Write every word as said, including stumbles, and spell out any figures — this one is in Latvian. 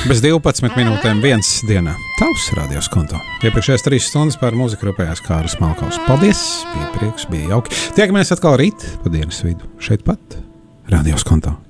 Bez divpadsmit minūtēm viens dienā. Tavs radios konto. Iepriekšējās trīs stundas par mūziku rūpējās Kārlis Malkaus. Paldies, bija prieks, bija jauki. Tiekamies atkal rīt pa dienas vidu. Šeit pat radios konto.